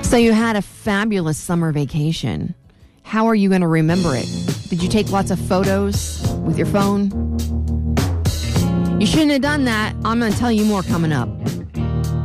So you had a fabulous summer vacation. How are you going to remember it? Did you take lots of photos with your phone? You shouldn't have done that. I'm going to tell you more coming up.